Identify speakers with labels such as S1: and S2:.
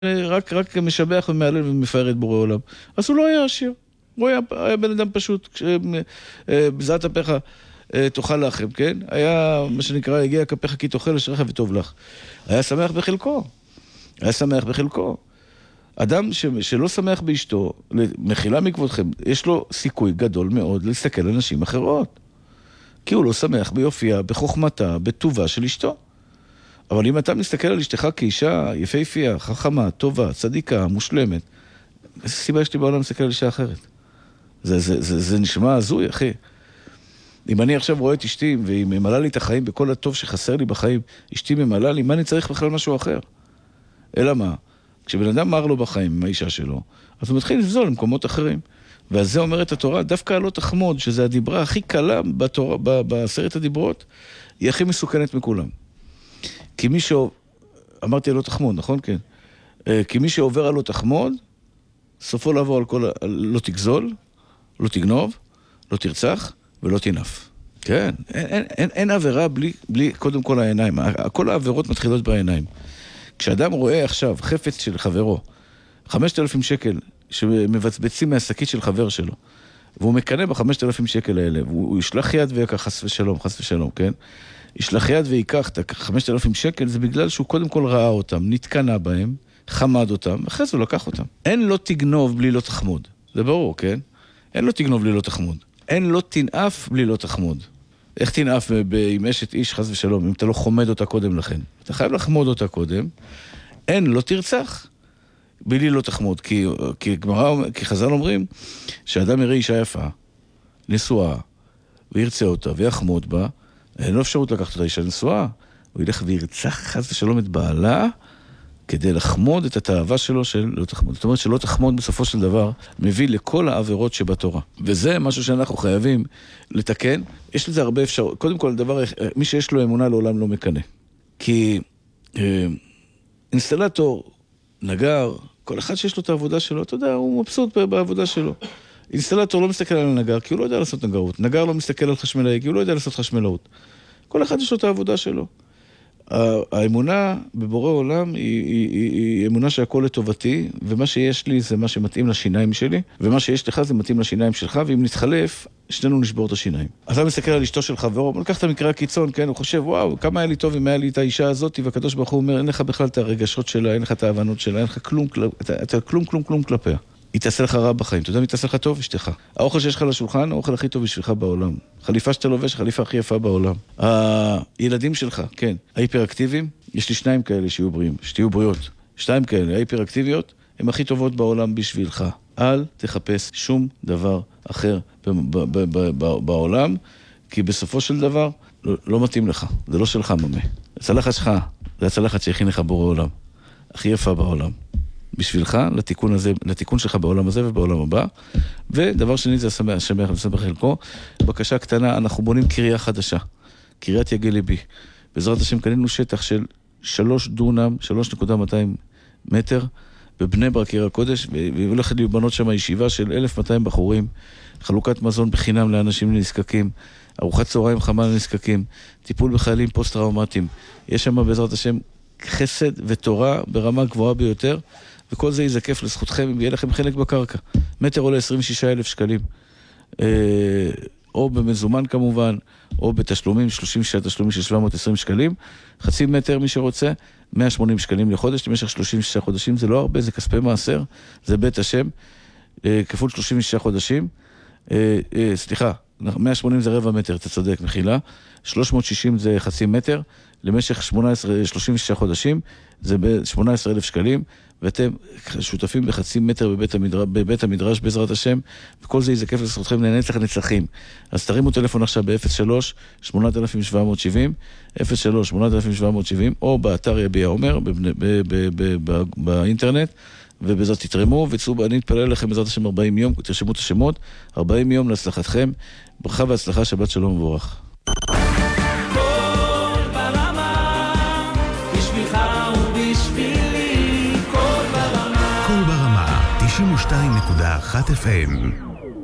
S1: רק משבח ומעלל ומפאר את בורא עולם. אז הוא לא היה עשיר. הוא היה בן אדם פשוט. בזעת אפיך תאכל לחם, כן? היה, מה שנקרא, הגיע כפיך כי תאכל אשריך וטוב לך. היה שמח בחלקו. היה שמח בחלקו. אדם שלא שמח באשתו, מחילה מכבודכם, יש לו סיכוי גדול מאוד להסתכל על נשים אחרות. כי הוא לא שמח ביופייה, בחוכמתה, בטובה של אשתו. אבל אם אתה מסתכל על אשתך כאישה יפהפייה, חכמה, טובה, צדיקה, מושלמת, איזה סיבה יש לי בעולם להסתכל על אישה אחרת? זה נשמע הזוי, אחי. אם אני עכשיו רואה את אשתי, והיא ממלאה לי את החיים בכל הטוב שחסר לי בחיים, אשתי ממלאה לי, מה אני צריך בכלל משהו אחר? אלא מה? כשבן אדם מר לו בחיים עם האישה שלו, אז הוא מתחיל לפזול למקומות אחרים. ועל זה אומרת התורה, דווקא לא תחמוד, שזה הדיברה הכי קלה בתורה, בעשרת הדיברות, היא הכי מסוכנת מכולם. כי מי אמרתי לא תחמוד, נכון? כן. כי מי שעובר על לא תחמוד, סופו לעבור על כל, לא תגזול, לא תגנוב, לא תרצח ולא תנף. כן, אין עבירה בלי קודם כל העיניים. כל העבירות מתחילות בעיניים. כשאדם רואה עכשיו חפץ של חברו, 5,000 שקל שמבצבצים מהשקית של חבר שלו, והוא מקנה ב5,000 שקל האלה, והוא ישלח יד ויקח חס ושלום, כן? ישלח יד ויקח את 5,000 שקל, זה בגלל שהוא קודם כל ראה אותם, נתקנה בהם, חמד אותם, ואחרי זה הוא לקח אותם. אין לו תגנוב בלי לא תחמוד. זה ברור, כן? אין לו תגנוב בלי לא תחמוד. אין לו תנאף בלי לא תחמוד. איך תנאף עם אשת איש חס ושלום, אם אתה לא חומד אותה קודם לכן? אתה חייב לחמוד אותה קודם. אין, לא תרצח. בלי לא תחמוד. כי חז"ל אומרים שאדם יראה אישה יפה, נשואה, וירצה אותה ויחמוד בה, אין לו אפשרות לקחת אותה אישה נשואה. הוא ילך וירצח חס ושלום את בעלה, כדי לחמוד את התאווה שלו של לא תחמוד. זאת אומרת שלא תחמוד בסופו של דבר מביא לכל העבירות שבתורה. וזה משהו שאנחנו חייבים לתקן. יש לזה הרבה אפשרות. קודם כל, מי שיש לו אמונה לעולם לא מקנה. כי אינסטלטור, נגר, כל אחד שיש לו את העבודה שלו, אתה יודע, הוא מבסוט בעבודה שלו. אינסטלטור לא מסתכל על הנגר, כי הוא לא יודע לעשות נגרות. נגר לא מסתכל על חשמלאי, כי הוא לא יודע לעשות חשמלאות. כל אחד יש לו את העבודה שלו. האמונה בבורא עולם היא אמונה שהכל לטובתי, ומה שיש לי זה מה שמתאים לשיניים שלי, ומה שיש לך זה מתאים לשיניים שלך, ואם נתחלף, שנינו נשבור את השיניים. אז אתה מסתכל על אשתו של חברו, לקח את המקרה הקיצון, כן, הוא חושב, וואו, כמה היה לי טוב אם היה לי את האישה הזאת, והקדוש ברוך הוא אומר, אין לך בכלל את הרגשות שלה, אין לך את ההבנות שלה, אין לך כלום כלפיה. היא תעשה לך רע בחיים, אתה יודע מי תעשה לך טוב? אשתך. האוכל שיש לך לשולחן, האוכל הכי טוב בשבילך בעולם. חליפה שאתה לובש, חליפה הכי יפה בעולם. הילדים שלך, כן, ההיפראקטיביים, יש לי 2 כאלה שיהיו בריאים, שתהיו בריאות. 2 כאלה, ההיפראקטיביות, הן הכי טובות בעולם בשבילך. אל תחפש שום דבר אחר בעולם, כי בסופו של דבר לא מתאים לך, זה לא שלך ממה. הצלחת שלך, זה הצלחת שהכין לך בורא עולם. הכי יפה בעולם. בשבילך, לתיקון שלך בעולם הזה ובעולם הבא. ודבר שני זה השמח בחלקו. בקשה קטנה, אנחנו בונים קריה חדשה. קריית יגל ליבי. בעזרת השם קנינו שטח של 3 דונם, 3.2 מטר, בבני ברק עיר הקודש, והולכת להיבנות שם ישיבה של 1,200 בחורים, חלוקת מזון בחינם לאנשים נזקקים, ארוחת צהריים חמה לנזקקים, טיפול בחיילים פוסט-טראומטיים. יש שם בעזרת השם חסד ותורה ברמה גבוהה ביותר, וכל זה יזקף לזכותכם אם יהיה לכם חלק בקרקע. מטר עולה 26,000 שקלים. או במזומן כמובן, או בתשלומים, 36 תשלומים של 720 שקלים. חצי מטר מי שרוצה, 180 שקלים לחודש, למשך 36 חודשים, זה לא הרבה, זה כספי מעשר, זה בית השם, כפול 36 חודשים. סליחה, 180 זה רבע מטר, אתה צודק, מחילה. 360 זה חצי מטר, למשך 36 חודשים, זה ב-18,000 שקלים, ואתם שותפים בחצי מטר בבית המדרש בעזרת השם, וכל זה יזקף לזכותכם לנצח נצחים. אז תרימו טלפון עכשיו ב-03-8770, 03-8770, או באתר יביע עומר, באינטרנט, ובזאת תתרמו, אני אתפלל לכם בעזרת השם 40 יום, תרשמו את השמות, 40 יום להצלחתכם, ברכה והצלחה, שבת שלום וברך.
S2: כל ברמה 92.1 FM